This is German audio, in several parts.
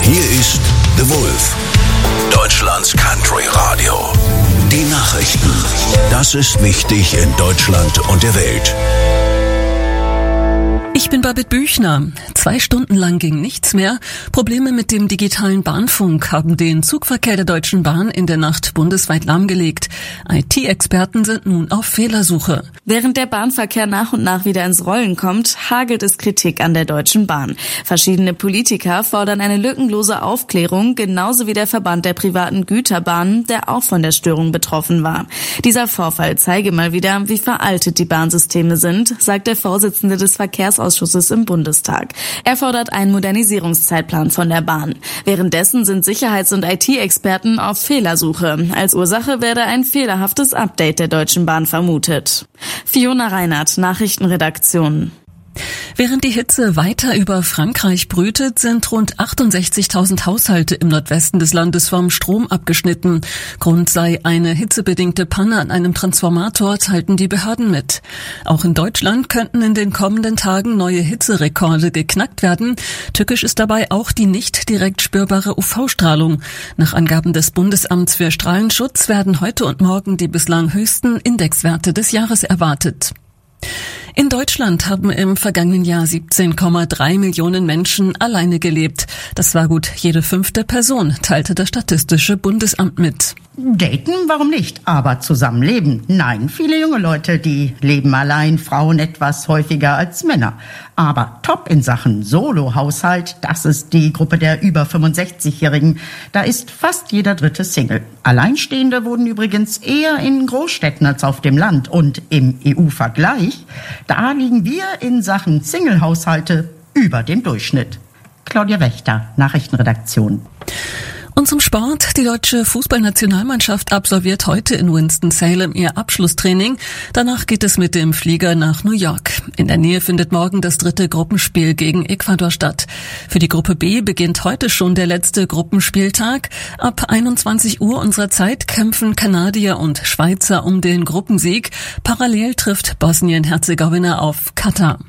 Hier ist The Wolf, Deutschlands Country Radio. Die Nachrichten. Das ist wichtig in Deutschland und der Welt. Ich bin Babette Büchner. 2 Stunden lang ging nichts mehr. Probleme mit dem digitalen Bahnfunk haben den Zugverkehr der Deutschen Bahn in der Nacht bundesweit lahmgelegt. IT-Experten sind nun auf Fehlersuche. Während der Bahnverkehr nach und nach wieder ins Rollen kommt, hagelt es Kritik an der Deutschen Bahn. Verschiedene Politiker fordern eine lückenlose Aufklärung, genauso wie der Verband der privaten Güterbahnen, der auch von der Störung betroffen war. Dieser Vorfall zeige mal wieder, wie veraltet die Bahnsysteme sind, sagt der Vorsitzende des Verkehrsausschusses im Bundestag. Er fordert einen Modernisierungszeitplan von der Bahn. Währenddessen sind Sicherheits- und IT-Experten auf Fehlersuche. Als Ursache werde ein fehlerhaftes Update der Deutschen Bahn vermutet. Fiona Reinhardt, Nachrichtenredaktion. Während die Hitze weiter über Frankreich brütet, sind rund 68.000 Haushalte im Nordwesten des Landes vom Strom abgeschnitten. Grund sei eine hitzebedingte Panne an einem Transformator, teilten die Behörden mit. Auch in Deutschland könnten in den kommenden Tagen neue Hitzerekorde geknackt werden. Tückisch ist dabei auch die nicht direkt spürbare UV-Strahlung. Nach Angaben des Bundesamts für Strahlenschutz werden heute und morgen die bislang höchsten Indexwerte des Jahres erwartet. In Deutschland haben im vergangenen Jahr 17,3 Millionen Menschen alleine gelebt. Das war gut jede 5. Person, teilte das Statistische Bundesamt mit. Daten, warum nicht? Aber zusammenleben? Nein, viele junge Leute, die leben allein, Frauen etwas häufiger als Männer. Aber top in Sachen Solo-Haushalt, das ist die Gruppe der über 65-Jährigen. Da ist fast jeder 3. Single. Alleinstehende wurden übrigens eher in Großstädten als auf dem Land. Und im EU-Vergleich, da liegen wir in Sachen Single-Haushalte über dem Durchschnitt. Claudia Wächter, Nachrichtenredaktion. Und zum Sport. Die deutsche Fußballnationalmannschaft absolviert heute in Winston-Salem ihr Abschlusstraining. Danach geht es mit dem Flieger nach New York. In der Nähe findet morgen das 3. Gruppenspiel gegen Ecuador statt. Für die Gruppe B beginnt heute schon der letzte Gruppenspieltag. Ab 21 Uhr unserer Zeit kämpfen Kanadier und Schweizer um den Gruppensieg. Parallel trifft Bosnien-Herzegowina auf Katar.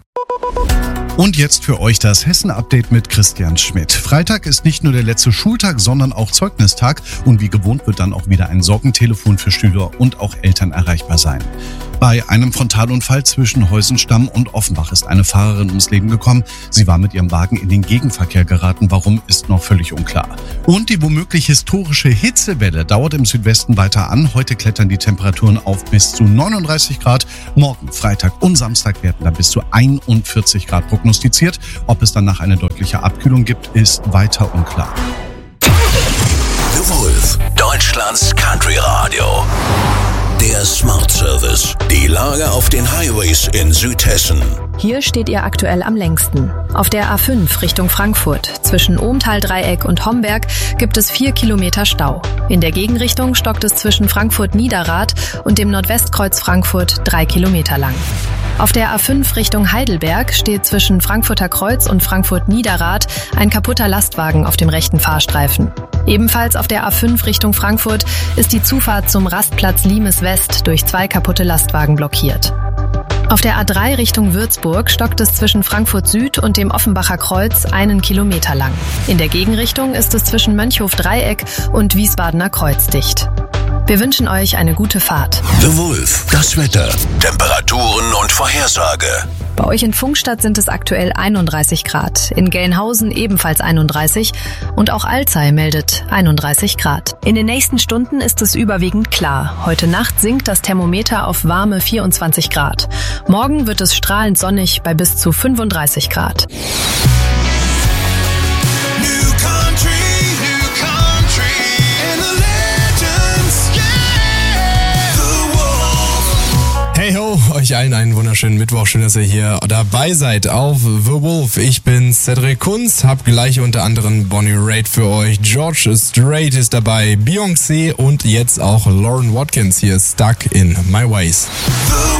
Und jetzt für euch das Hessen-Update mit Christian Schmidt. Freitag ist nicht nur der letzte Schultag, sondern auch Zeugnistag. Und wie gewohnt wird dann auch wieder ein Sorgentelefon für Schüler und auch Eltern erreichbar sein. Bei einem Frontalunfall zwischen Heusenstamm und Offenbach ist eine Fahrerin ums Leben gekommen. Sie war mit ihrem Wagen in den Gegenverkehr geraten. Warum, ist noch völlig unklar. Und die womöglich historische Hitzewelle dauert im Südwesten weiter an. Heute klettern die Temperaturen auf bis zu 39 Grad. Morgen, Freitag und Samstag werden dann bis zu 41 Grad prognostiziert. Ob es danach eine deutliche Abkühlung gibt, ist weiter unklar. The Wolf, Deutschlands Country Radio. Der Smart Service. Die Lage auf den Highways in Südhessen. Hier steht ihr aktuell am längsten. Auf der A5 Richtung Frankfurt zwischen Ohmtal-Dreieck und Homberg gibt es 4 Kilometer Stau. In der Gegenrichtung stockt es zwischen Frankfurt-Niederrad und dem Nordwestkreuz Frankfurt 3 Kilometer lang. Auf der A5 Richtung Heidelberg steht zwischen Frankfurter Kreuz und Frankfurt-Niederrad ein kaputter Lastwagen auf dem rechten Fahrstreifen. Ebenfalls auf der A5 Richtung Frankfurt ist die Zufahrt zum Rastplatz Limes West durch 2 kaputte Lastwagen blockiert. Auf der A3 Richtung Würzburg stockt es zwischen Frankfurt Süd und dem Offenbacher Kreuz 1 Kilometer lang. In der Gegenrichtung ist es zwischen Mönchhof-Dreieck und Wiesbadener Kreuz dicht. Wir wünschen euch eine gute Fahrt. The Wolf, das Wetter, Temperaturen und Vorhersage. Bei euch in Pfungstadt sind es aktuell 31 Grad, in Gelnhausen ebenfalls 31 und auch Alzey meldet 31 Grad. In den nächsten Stunden ist es überwiegend klar. Heute Nacht sinkt das Thermometer auf warme 24 Grad. Morgen wird es strahlend sonnig bei bis zu 35 Grad. Hey ho, euch allen einen wunderschönen Mittwoch. Schön, dass ihr hier dabei seid auf The Wolf. Ich bin Cedric Kunz, hab gleich unter anderem Bonnie Raitt für euch. George Strait ist dabei, Beyoncé und jetzt auch Lauren Watkins hier, Stuck in My Ways.